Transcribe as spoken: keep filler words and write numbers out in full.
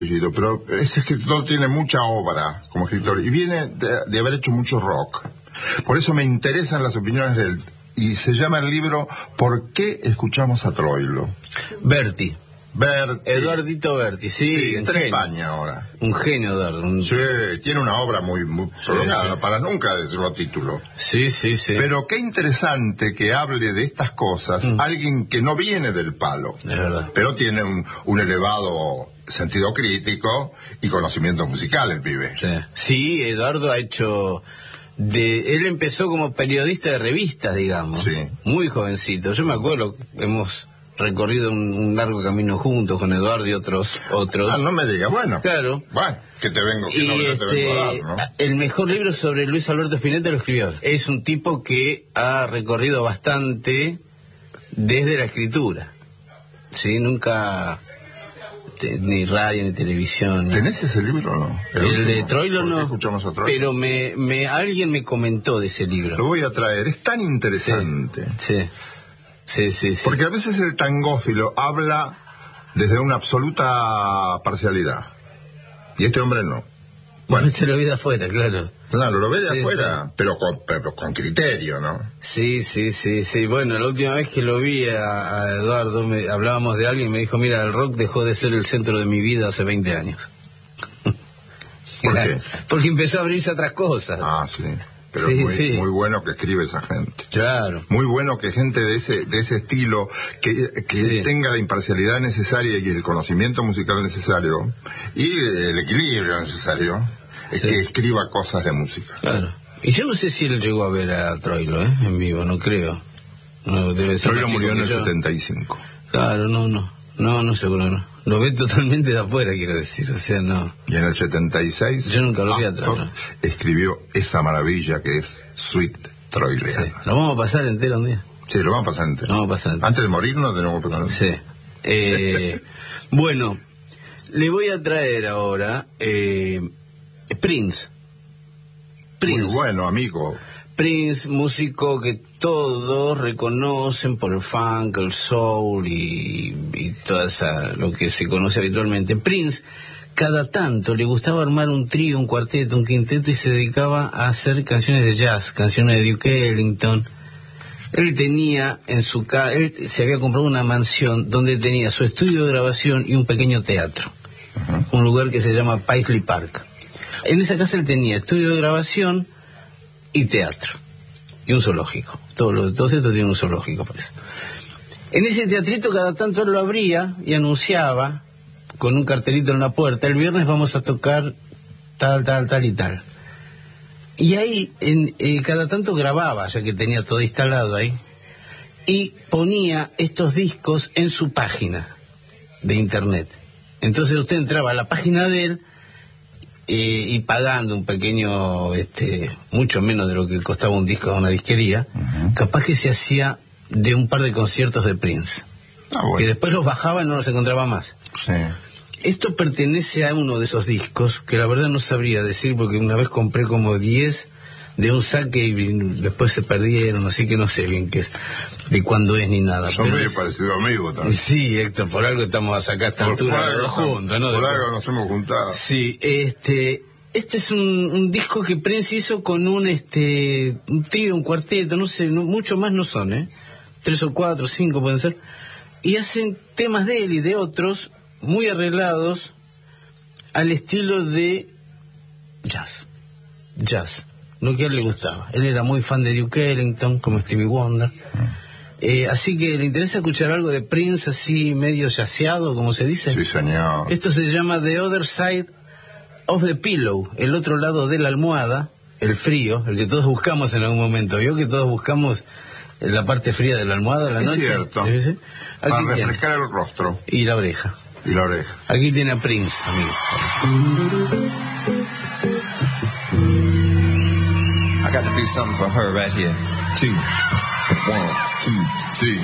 pero ese escritor tiene mucha obra como escritor y viene de, de haber hecho mucho rock. Por eso me interesan las opiniones de él. Y se llama el libro ¿Por qué escuchamos a Troilo? Berti. Berti. Eduardito Berti, sí. Sí, está en España ahora. Un genio, Eduardo. Un... Sí, tiene una obra muy, muy prolongada, sí, no para nunca decirlo título. Sí, sí, sí. Pero qué interesante que hable de estas cosas mm. alguien que no viene del palo. Es verdad. Pero tiene un, un elevado sentido crítico y conocimiento musical, el pibe. Sí, sí, Eduardo ha hecho... De, él empezó como periodista de revistas, digamos, sí. Muy jovencito. Yo me acuerdo, hemos recorrido un, un largo camino juntos con Eduardo y otros otros. Ah, no me digas, bueno. Claro. Bueno, que te vengo, que y no, este, te vengo a dar, ¿no? El mejor libro sobre Luis Alberto Spinetta lo escribió. Es un tipo que ha recorrido bastante desde la escritura. Sí, nunca... ni radio ni televisión. ¿Tenés ese libro o no? El, el de Troilo no. Escuchamos a Troilo. Pero me, me, alguien me comentó de ese libro. Lo voy a traer, es tan interesante. Sí, sí, sí, sí. Porque a veces el tangófilo habla desde una absoluta parcialidad. Y este hombre no. Bueno, se lo ve de afuera, claro. Claro, lo ve de sí, afuera, sí. Pero, con, pero con criterio, ¿no? Sí, sí, sí, sí. Bueno, la última vez que lo vi a, a Eduardo, me, hablábamos de alguien y me dijo, mira, el rock dejó de ser el centro de mi vida hace veinte años. ¿Por qué? Porque empezó a abrirse a otras cosas. Ah, sí. Pero sí, es muy, sí. muy bueno que escribe esa gente. Claro. Muy bueno que gente de ese de ese estilo, que, que sí. tenga la imparcialidad necesaria y el conocimiento musical necesario, y el equilibrio necesario, es sí. que escriba cosas de música. Claro. Y yo no sé si él llegó a ver a Troilo, ¿eh? En vivo, no creo. No, debe ser Troilo murió en el setenta y cinco. Claro, no, no. No, no, seguro no. Lo ve totalmente de afuera, quiero decir, o sea, no. Y en el setenta y seis... Yo nunca lo vi atrás, ¿no? Escribió esa maravilla que es Suite Troileana. Sí. Lo vamos a pasar entero un día. Sí, lo vamos a pasar entero. Lo vamos a pasar entero. Antes de morirnos tenemos que pasar entero. Sí. Eh, bueno, le voy a traer ahora eh, Prince. Prince. Muy bueno, amigo. Prince, músico que todos reconocen por el funk, el soul y, y toda esa, lo que se conoce habitualmente. Prince, cada tanto le gustaba armar un trío, un cuarteto, un quinteto y se dedicaba a hacer canciones de jazz, canciones de Duke Ellington. Él tenía en su casa, él se había comprado una mansión donde tenía su estudio de grabación y un pequeño teatro, uh-huh. Un lugar que se llama Paisley Park. En esa casa él tenía estudio de grabación y teatro, y un zoológico. Todo, lo, todo esto tiene un zoológico, por eso. En ese teatrito cada tanto él lo abría y anunciaba con un cartelito en la puerta, el viernes vamos a tocar tal, tal, tal y tal. Y ahí, en, eh, cada tanto grababa, ya que tenía todo instalado ahí, y ponía estos discos en su página de internet. Entonces usted entraba a la página de él, Eh, y pagando un pequeño, este, mucho menos de lo que costaba un disco de una disquería, uh-huh. Capaz que se hacía de un par de conciertos de Prince, ah, bueno. Que después los bajaba y no los encontraba más. Sí. Esto pertenece a uno de esos discos que la verdad no sabría decir porque una vez compré como diez de un saque y después se perdieron, así que no sé bien qué es, de cuándo es ni nada. Son muy parecidos amigos también. Sí, Héctor, por algo estamos a sacar esta altura de los juntos, ¿no? Por algo nos hemos juntado. Sí, este, este es un, un disco que Prince hizo con un, este, un trío, un cuarteto, no sé, no, mucho más no son, ¿eh? Tres o cuatro, cinco pueden ser, y hacen temas de él y de otros muy arreglados al estilo de jazz, jazz. Lo que a él le gustaba. Él era muy fan de Duke Ellington, como Stevie Wonder. Mm. Eh, así que le interesa escuchar algo de Prince, así medio yaceado, como se dice. Sí, señor. Esto se llama The Other Side of the Pillow, el otro lado de la almohada, el frío, el que todos buscamos en algún momento. ¿Vio que todos buscamos la parte fría de la almohada a la noche? Es cierto. ¿Sí? Para refrescar el rostro. Y la oreja. Y la oreja. Aquí tiene a Prince, amigo. I got to do something for her right here. Two. One, two, three.